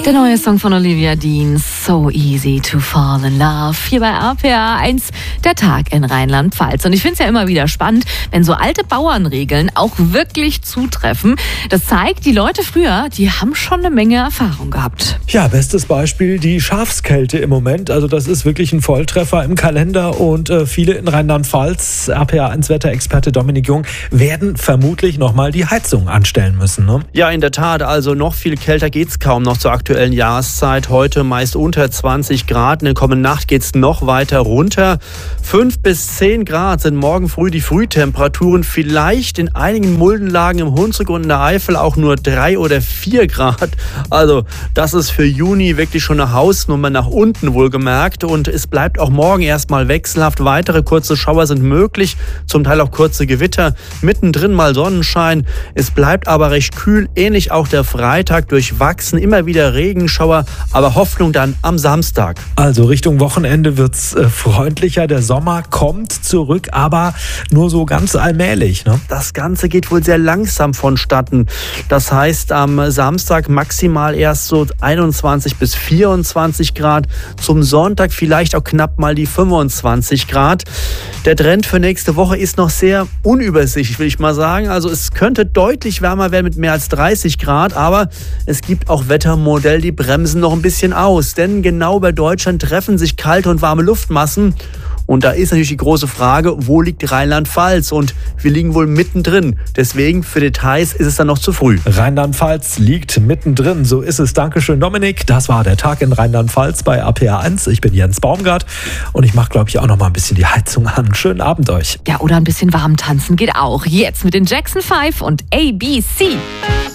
Der neue Song von Olivia Dean, So Easy to Fall in Love, hier bei RPA 1, der Tag in Rheinland-Pfalz. Und ich finde es ja immer wieder spannend, wenn so alte Bauernregeln auch wirklich zutreffen. Das zeigt, die Leute früher, die haben schon eine Menge Erfahrung gehabt. Ja, bestes Beispiel die Schafskälte im Moment. Also das ist wirklich ein Volltreffer im Kalender und viele in Rheinland-Pfalz, RPA 1 Wetterexperte Dominik Jung, werden vermutlich nochmal die Heizung anstellen müssen. Ne? Ja, in der Tat. Also noch viel kälter geht's kaum noch zur aktuellen Jahreszeit. Heute meist unter 20 Grad. In der kommenden Nacht geht's noch weiter runter. 5 bis 10 Grad sind morgen früh die Frühtemperaturen. Vielleicht in einigen Muldenlagen im Hunsrück und in der Eifel auch nur 3 oder 4 Grad. Also das ist für Juni wirklich schon eine Hausnummer nach unten wohlgemerkt. Und es bleibt auch morgen erstmal wechselhaft. Weitere kurze Schauer sind möglich. Zum Teil auch kurze Gewitter. Mittendrin mal Sonnenschein. Es bleibt aber recht kühl. Ähnlich auch der Freitag, durchwachsen. Immer wieder Regenschauer, aber Hoffnung dann am Samstag. Also Richtung Wochenende wird's freundlicher. Der Sommer kommt zurück, aber nur so ganz allmählich. Ne? Das Ganze geht wohl sehr langsam vonstatten. Das heißt, am Samstag maximal erst so 21 bis 24 Grad. Zum Sonntag vielleicht auch knapp mal die 25 Grad. Der Trend für nächste Woche ist noch sehr unübersichtlich, will ich mal sagen. Also es könnte deutlich wärmer werden mit mehr als 30 Grad, aber es gibt auch Wettermodelle, die bremsen noch ein bisschen aus. Denn genau bei Deutschland treffen sich kalte und warme Luftmassen. Und da ist natürlich die große Frage, wo liegt Rheinland-Pfalz? Und wir liegen wohl mittendrin. Deswegen für Details ist es dann noch zu früh. Rheinland-Pfalz liegt mittendrin, so ist es. Dankeschön, Dominik. Das war der Tag in Rheinland-Pfalz bei RPA 1. Ich bin Jens Baumgart und ich mache, glaube ich, auch noch mal ein bisschen die Heizung an. Schönen Abend euch. Ja, oder ein bisschen warm tanzen geht auch. Jetzt mit den Jackson 5 und ABC.